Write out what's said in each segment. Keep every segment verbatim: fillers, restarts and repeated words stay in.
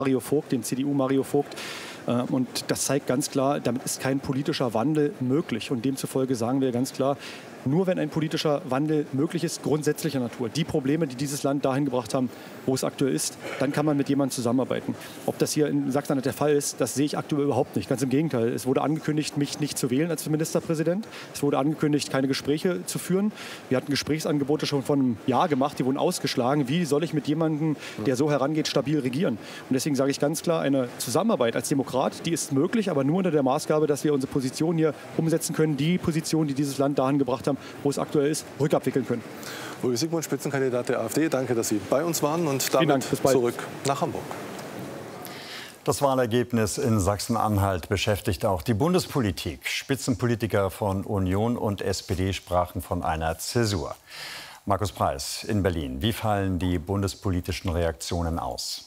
Mario Vogt, dem C D U-Mario Vogt. Und das zeigt ganz klar, damit ist kein politischer Wandel möglich. Und demzufolge sagen wir ganz klar, nur wenn ein politischer Wandel möglich ist, grundsätzlicher Natur, die Probleme, die dieses Land dahin gebracht haben, wo es aktuell ist, dann kann man mit jemandem zusammenarbeiten. Ob das hier in Sachsen-Anhalt der Fall ist, das sehe ich aktuell überhaupt nicht. Ganz im Gegenteil. Es wurde angekündigt, mich nicht zu wählen als Ministerpräsident. Es wurde angekündigt, keine Gespräche zu führen. Wir hatten Gesprächsangebote schon vor einem Jahr gemacht, die wurden ausgeschlagen. Wie soll ich mit jemandem, der so herangeht, stabil regieren? Und deswegen sage ich ganz klar, eine Zusammenarbeit als Demokrat, die ist möglich, aber nur unter der Maßgabe, dass wir unsere Position hier umsetzen können, die Position, die dieses Land dahin gebracht haben, wo es aktuell ist, rückabwickeln können. Ulrich Siegmund, Spitzenkandidat der AfD, danke, dass Sie bei uns waren und damit Dank, zurück nach Hamburg. Das Wahlergebnis in Sachsen-Anhalt beschäftigt auch die Bundespolitik. Spitzenpolitiker von Union und S P D sprachen von einer Zäsur. Markus Preis in Berlin. Wie fallen die bundespolitischen Reaktionen aus?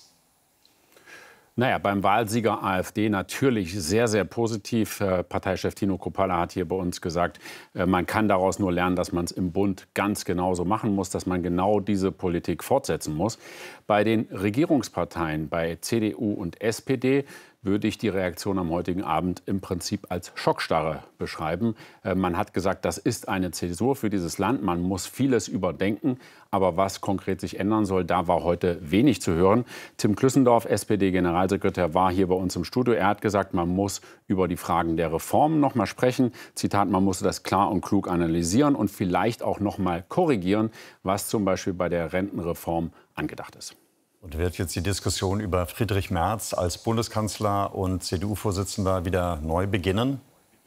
Naja, beim Wahlsieger AfD natürlich sehr, sehr positiv. Äh, Parteichef Tino Kruppalla hat hier bei uns gesagt, äh, man kann daraus nur lernen, dass man es im Bund ganz genauso machen muss, dass man genau diese Politik fortsetzen muss. Bei den Regierungsparteien, bei C D U und S P D, würde ich die Reaktion am heutigen Abend im Prinzip als Schockstarre beschreiben. Äh, man hat gesagt, das ist eine Zäsur für dieses Land. Man muss vieles überdenken. Aber was konkret sich ändern soll, da war heute wenig zu hören. Tim Klüssendorf, S P D-Generalsekretär, war hier bei uns im Studio. Er hat gesagt, man muss über die Fragen der Reformen noch mal sprechen. Zitat, man muss das klar und klug analysieren und vielleicht auch noch mal korrigieren, was zum Beispiel bei der Rentenreform angedacht ist. Und wird jetzt die Diskussion über Friedrich Merz als Bundeskanzler und C D U-Vorsitzender wieder neu beginnen?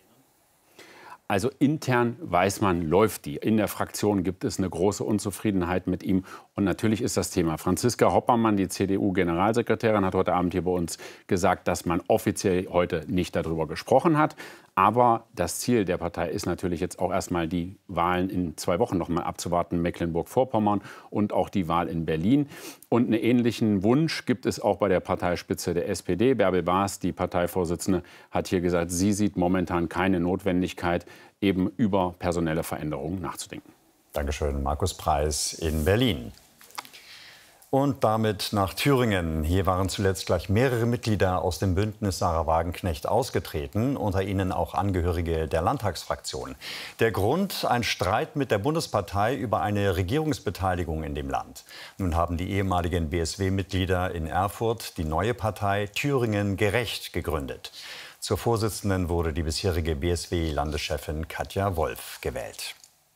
Also intern weiß man, läuft die. In der Fraktion gibt es eine große Unzufriedenheit mit ihm. Und natürlich ist das Thema. Franziska Hoppermann, die C D U-Generalsekretärin, hat heute Abend hier bei uns gesagt, dass man offiziell heute nicht darüber gesprochen hat. Aber das Ziel der Partei ist natürlich jetzt auch erstmal die Wahlen in zwei Wochen noch mal abzuwarten, Mecklenburg-Vorpommern und auch die Wahl in Berlin. Und einen ähnlichen Wunsch gibt es auch bei der Parteispitze der S P D. Bärbel Baas, die Parteivorsitzende, hat hier gesagt, sie sieht momentan keine Notwendigkeit, eben über personelle Veränderungen nachzudenken. Dankeschön, Markus Preis in Berlin. Und damit nach Thüringen. Hier waren zuletzt gleich mehrere Mitglieder aus dem Bündnis Sarah Wagenknecht ausgetreten, unter ihnen auch Angehörige der Landtagsfraktion. Der Grund: ein Streit mit der Bundespartei über eine Regierungsbeteiligung in dem Land. Nun haben die ehemaligen B S W-Mitglieder in Erfurt die neue Partei Thüringen Gerecht gegründet. Zur Vorsitzenden wurde die bisherige B S W-Landeschefin Katja Wolf gewählt.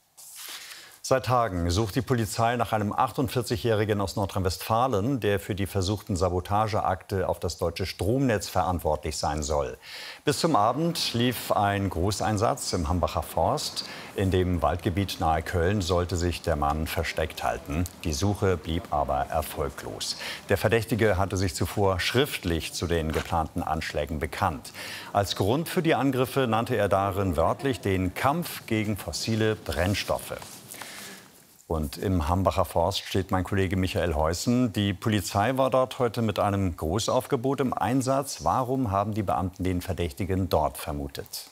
Seit Tagen sucht die Polizei nach einem achtundvierzigjährigen aus Nordrhein-Westfalen, der für die versuchten Sabotageakte auf das deutsche Stromnetz verantwortlich sein soll. Bis zum Abend lief ein Großeinsatz im Hambacher Forst. In dem Waldgebiet nahe Köln sollte sich der Mann versteckt halten. Die Suche blieb aber erfolglos. Der Verdächtige hatte sich zuvor schriftlich zu den geplanten Anschlägen bekannt. Als Grund für die Angriffe nannte er darin wörtlich den Kampf gegen fossile Brennstoffe. Und im Hambacher Forst steht mein Kollege Michael Heußen. Die Polizei war dort heute mit einem Großaufgebot im Einsatz. Warum haben die Beamten den Verdächtigen dort vermutet?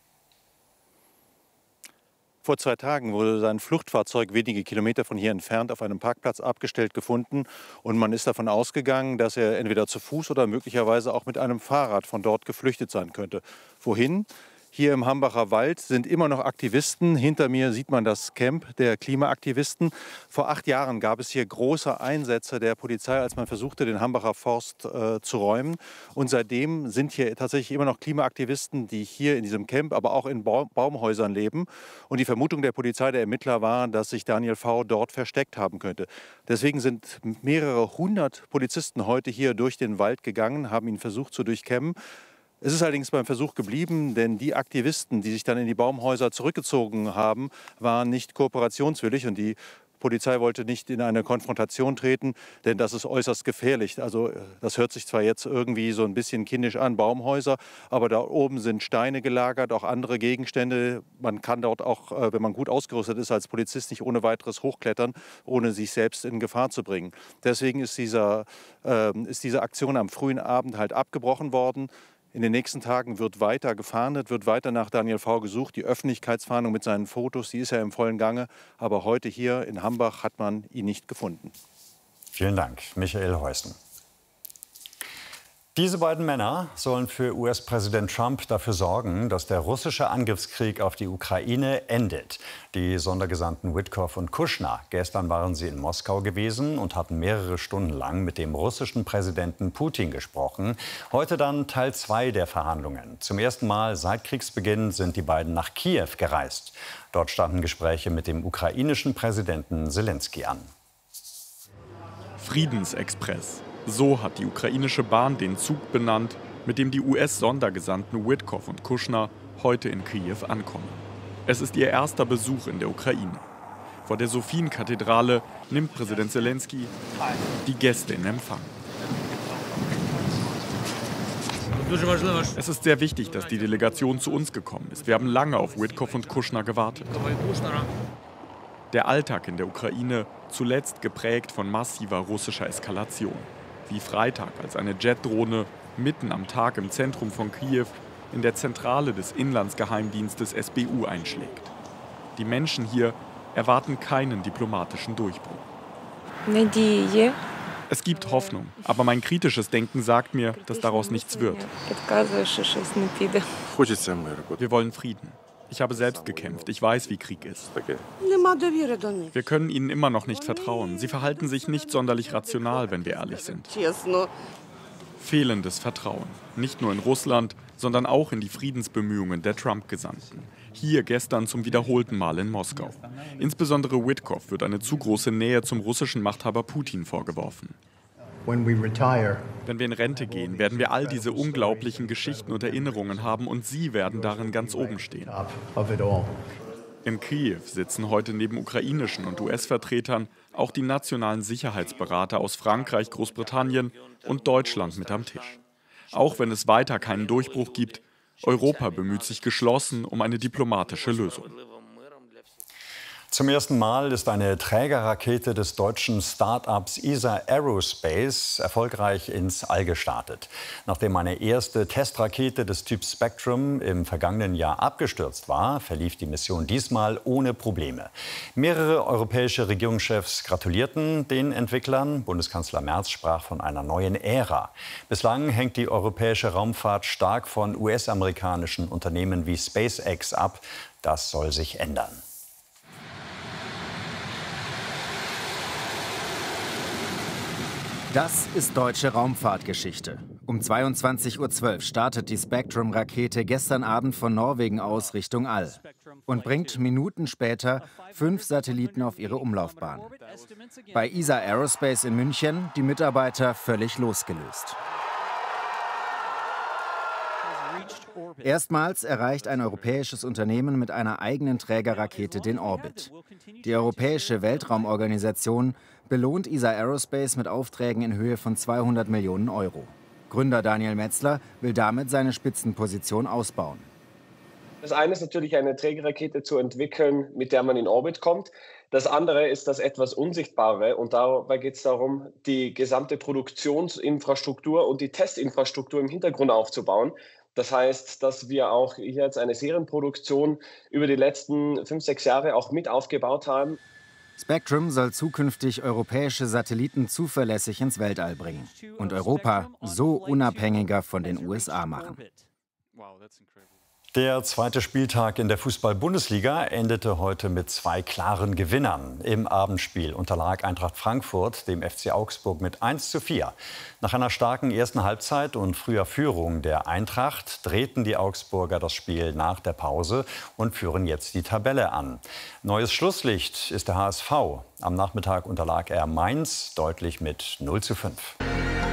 Vor zwei Tagen wurde sein Fluchtfahrzeug wenige Kilometer von hier entfernt auf einem Parkplatz abgestellt gefunden. Und man ist davon ausgegangen, dass er entweder zu Fuß oder möglicherweise auch mit einem Fahrrad von dort geflüchtet sein könnte. Wohin? Hier im Hambacher Wald sind immer noch Aktivisten. Hinter mir sieht man das Camp der Klimaaktivisten. Vor acht Jahren gab es hier große Einsätze der Polizei, als man versuchte, den Hambacher Forst äh, zu räumen. Und seitdem sind hier tatsächlich immer noch Klimaaktivisten, die hier in diesem Camp, aber auch in Baum Baumhäusern leben. Und die Vermutung der Polizei, der Ermittler, war, dass sich Daniel V. dort versteckt haben könnte. Deswegen sind mehrere hundert Polizisten heute hier durch den Wald gegangen, haben ihn versucht zu durchkämmen. Es ist allerdings beim Versuch geblieben, denn die Aktivisten, die sich dann in die Baumhäuser zurückgezogen haben, waren nicht kooperationswillig und die Polizei wollte nicht in eine Konfrontation treten, denn das ist äußerst gefährlich. Also das hört sich zwar jetzt irgendwie so ein bisschen kindisch an, Baumhäuser, aber da oben sind Steine gelagert, auch andere Gegenstände. Man kann dort auch, wenn man gut ausgerüstet ist, als Polizist nicht ohne weiteres hochklettern, ohne sich selbst in Gefahr zu bringen. Deswegen ist, dieser, äh, ist diese Aktion am frühen Abend halt abgebrochen worden. In den nächsten Tagen wird weiter gefahndet, wird weiter nach Daniel V. gesucht. Die Öffentlichkeitsfahndung mit seinen Fotos, die ist ja im vollen Gange. Aber heute hier in Hambach hat man ihn nicht gefunden. Vielen Dank, Michael Heußen. Diese beiden Männer sollen für U S-Präsident Trump dafür sorgen, dass der russische Angriffskrieg auf die Ukraine endet. Die Sondergesandten Witkoff und Kushner. Gestern waren sie in Moskau gewesen und hatten mehrere Stunden lang mit dem russischen Präsidenten Putin gesprochen. Heute dann Teil zwei der Verhandlungen. Zum ersten Mal seit Kriegsbeginn sind die beiden nach Kiew gereist. Dort standen Gespräche mit dem ukrainischen Präsidenten Selenskyj an. Friedensexpress. So hat die ukrainische Bahn den Zug benannt, mit dem die U S-Sondergesandten Witkoff und Kushner heute in Kiew ankommen. Es ist ihr erster Besuch in der Ukraine. Vor der Sophien-Kathedrale nimmt Präsident Selenskyj die Gäste in Empfang. Es ist sehr wichtig, dass die Delegation zu uns gekommen ist. Wir haben lange auf Witkoff und Kushner gewartet. Der Alltag in der Ukraine, zuletzt geprägt von massiver russischer Eskalation. Wie Freitag, als eine Jetdrohne mitten am Tag im Zentrum von Kiew in der Zentrale des Inlandsgeheimdienstes S B U einschlägt. Die Menschen hier erwarten keinen diplomatischen Durchbruch. Es gibt Hoffnung, aber mein kritisches Denken sagt mir, dass daraus nichts wird. Wir wollen Frieden. Ich habe selbst gekämpft. Ich weiß, wie Krieg ist. Wir können ihnen immer noch nicht vertrauen. Sie verhalten sich nicht sonderlich rational, wenn wir ehrlich sind. Fehlendes Vertrauen. Nicht nur in Russland, sondern auch in die Friedensbemühungen der Trump-Gesandten. Hier gestern zum wiederholten Mal in Moskau. Insbesondere Witkoff wird eine zu große Nähe zum russischen Machthaber Putin vorgeworfen. Wenn wir in Rente gehen, werden wir all diese unglaublichen Geschichten und Erinnerungen haben und Sie werden darin ganz oben stehen. In Kiew sitzen heute neben ukrainischen und U S-Vertretern auch die nationalen Sicherheitsberater aus Frankreich, Großbritannien und Deutschland mit am Tisch. Auch wenn es weiter keinen Durchbruch gibt, Europa bemüht sich geschlossen um eine diplomatische Lösung. Zum ersten Mal ist eine Trägerrakete des deutschen Start-ups E S A Aerospace erfolgreich ins All gestartet. Nachdem eine erste Testrakete des Typs Spectrum im vergangenen Jahr abgestürzt war, verlief die Mission diesmal ohne Probleme. Mehrere europäische Regierungschefs gratulierten den Entwicklern. Bundeskanzler Merz sprach von einer neuen Ära. Bislang hängt die europäische Raumfahrt stark von U S-amerikanischen Unternehmen wie SpaceX ab. Das soll sich ändern. Das ist deutsche Raumfahrtgeschichte. Um zweiundzwanzig Uhr zwölf startet die Spectrum-Rakete gestern Abend von Norwegen aus Richtung All und bringt Minuten später fünf Satelliten auf ihre Umlaufbahn. Bei E S A Aerospace in München die Mitarbeiter völlig losgelöst. Erstmals erreicht ein europäisches Unternehmen mit einer eigenen Trägerrakete den Orbit. Die Europäische Weltraumorganisation belohnt E S A Aerospace mit Aufträgen in Höhe von zweihundert Millionen Euro. Gründer Daniel Metzler will damit seine Spitzenposition ausbauen. Das eine ist natürlich, eine Trägerrakete zu entwickeln, mit der man in Orbit kommt. Das andere ist das etwas Unsichtbare, und dabei geht es darum, die gesamte Produktionsinfrastruktur und die Testinfrastruktur im Hintergrund aufzubauen. Das heißt, dass wir auch hier jetzt eine Serienproduktion über die letzten fünf, sechs Jahre auch mit aufgebaut haben. Spectrum soll zukünftig europäische Satelliten zuverlässig ins Weltall bringen und Europa so unabhängiger von den U S A machen. Der zweite Spieltag in der Fußball-Bundesliga endete heute mit zwei klaren Gewinnern. Im Abendspiel unterlag Eintracht Frankfurt dem F C Augsburg mit eins zu vier. Nach einer starken ersten Halbzeit und früher Führung der Eintracht drehten die Augsburger das Spiel nach der Pause und führen jetzt die Tabelle an. Neues Schlusslicht ist der H S V. Am Nachmittag unterlag er Mainz deutlich mit null zu fünf.